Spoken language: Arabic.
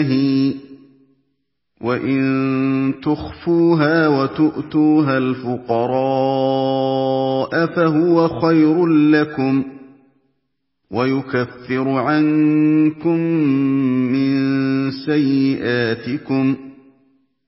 ينتهي وَإِن تُخْفُوهَا وَتُؤْتُوهَا الْفُقَرَاءَ فَهُوَ خَيْرٌ لَّكُمْ وَيُكَفِّرُ عَنكُم مِّن سَيِّئَاتِكُمْ